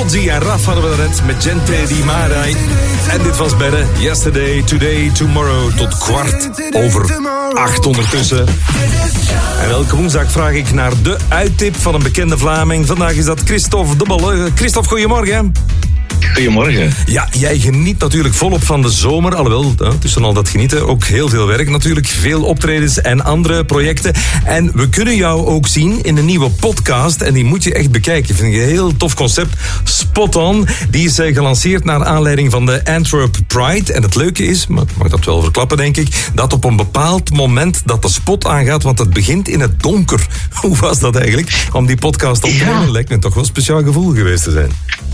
Ozzy en Raf hadden we net met Gente di Mare. En dit was Bedden. Yesterday, today, tomorrow. Tot 7:15 ondertussen. En elke woensdag vraag ik naar de uittip van een bekende Vlaming. Vandaag is dat Christophe de Bolle. Christophe, goedemorgen. Goedemorgen. Ja, jij geniet natuurlijk volop van de zomer. Alhoewel, tussen al dat genieten ook heel veel werk natuurlijk. Veel optredens en andere projecten. En we kunnen jou ook zien in een nieuwe podcast. En die moet je echt bekijken. Vind ik een heel tof concept. Spot On. Die is gelanceerd naar aanleiding van de Antwerp Pride. En het leuke is, maar ik mag dat wel verklappen denk ik, dat op een bepaald moment dat de spot aangaat, want het begint in het donker. Hoe was dat eigenlijk? Om die podcast op te nemen, lijkt me toch wel een speciaal gevoel geweest te zijn.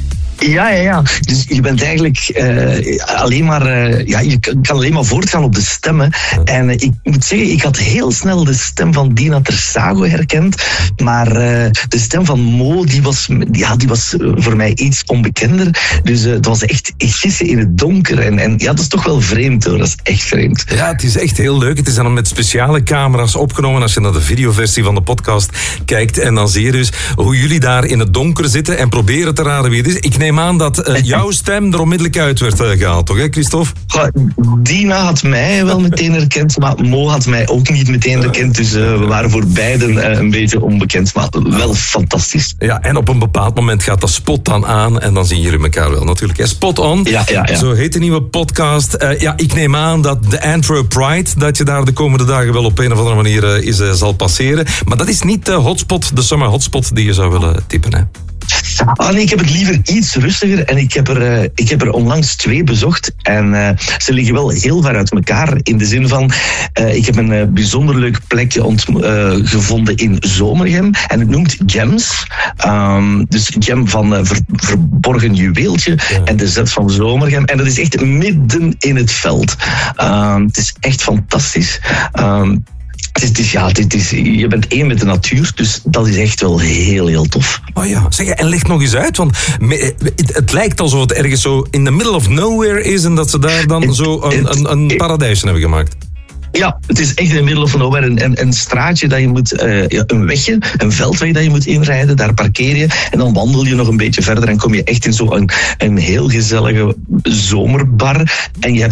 Ja. Dus je bent eigenlijk alleen maar... je kan alleen maar voortgaan op de stemmen. En ik moet zeggen, ik had heel snel de stem van Dina Tersago herkend. Maar de stem van Mo, die was voor mij iets onbekender. Dus het was echt gissen in het donker. En dat is toch wel vreemd hoor. Dat is echt vreemd. Ja, het is echt heel leuk. Het is dan met speciale camera's opgenomen. Als je naar de videoversie van de podcast kijkt. En dan zie je dus hoe jullie daar in het donker zitten en proberen te raden wie het is. Ik neem aan dat jouw stem er onmiddellijk uit werd gehaald, toch, hè, Christophe? Dina had mij wel meteen herkend, maar Mo had mij ook niet meteen herkend. Dus we waren voor beiden een beetje onbekend, maar wel fantastisch. Ja, en op een bepaald moment gaat de spot dan aan en dan zien jullie elkaar wel natuurlijk. Spot On, ja. Zo heet de nieuwe podcast. Ik neem aan dat de Antwerp Pride, dat je daar de komende dagen wel op een of andere manier zal passeren. Maar dat is niet de hotspot, de summer hotspot die je zou willen tippen, hè? Nee, ik heb het liever iets rustiger en ik heb er onlangs 2 bezocht en ze liggen wel heel ver uit elkaar in de zin van ik heb een bijzonder leuk plekje gevonden in Zomergem en het noemt Gems. Dus Gem van Verborgen Juweeltje en de Z van Zomergem en dat is echt midden in het veld. Het is echt fantastisch. Je bent één met de natuur, dus dat is echt wel heel, heel tof. Oh ja, zeg, en leg nog eens uit, want het lijkt alsof het ergens zo in the middle of nowhere is en dat ze daar dan een paradijsje hebben gemaakt. Ja, het is echt in de middle of nowhere. Een straatje dat je moet, een wegje, een veldweg dat je moet inrijden, daar parkeer je en dan wandel je nog een beetje verder en kom je echt in zo'n een heel gezellige zomerbar en je hebt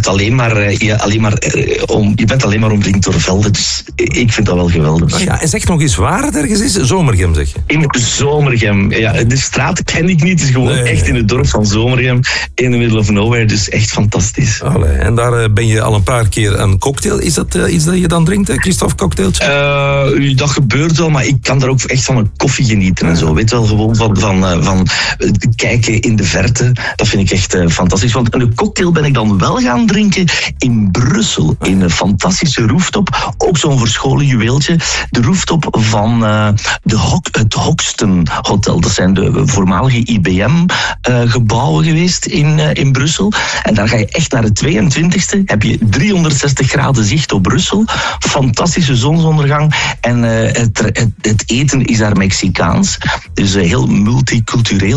je bent alleen maar omringd door velden, dus ik vind dat wel geweldig. Oh ja, en zeg nog eens waar het ergens is, Zomergem zeg je? In Zomergem, ja, de straat ken ik niet, het is gewoon echt in het dorp van Zomergem, in the middle of nowhere, dus echt fantastisch. Allee, en daar ben je al een paar keer een cocktail, is dat iets dat je dan drinkt, Christophe, cocktailtje? Dat gebeurt wel, maar ik kan daar ook echt van een koffie genieten en zo. Weet wel, gewoon van kijken in de verte. Dat vind ik echt fantastisch. Want een cocktail ben ik dan wel gaan drinken in Brussel. In een fantastische rooftop. Ook zo'n verscholen juweeltje. De rooftop van het Hoxton Hotel. Dat zijn de voormalige IBM-gebouwen geweest in Brussel. En daar ga je echt naar de 22e. Heb je 360 graden zicht op Brussel. Fantastische zonsondergang. En het eten is daar Mexicaans. Dus heel multicultureel.